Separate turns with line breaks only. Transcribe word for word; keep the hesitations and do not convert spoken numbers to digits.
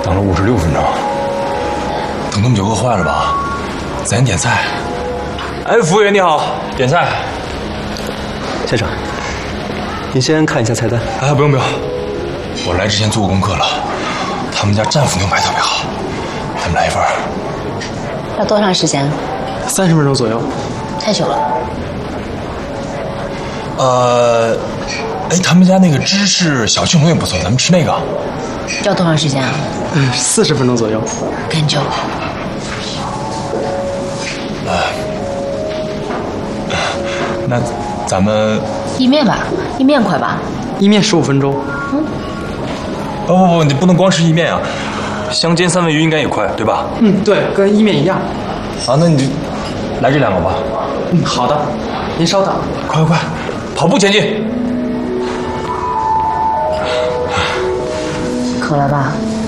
等了五十六分钟，等那么久饿坏了吧？咱点菜。哎，服务员你好，点菜。
先生，您先看一下菜单。
哎，不用不用，我来之前做过功课了，他们家战斧牛排特别好，咱们来一份。
要多长时间？
三十分钟左右。
太久了。
呃，哎，他们家那个芝士小青龙也不错，咱们吃那个。
要多长时间啊？
嗯，四十分钟左右。
更久。
呃，那咱们
意面吧，意面快吧？
意面十五分钟。
嗯。
哦不不，你不能光吃意面啊，香煎三文鱼应该也快，对吧？
嗯，对，跟意面一样。
啊，那你就来这两个吧。
嗯，好的，您稍等。
快快快，跑步前进。
渴了吧？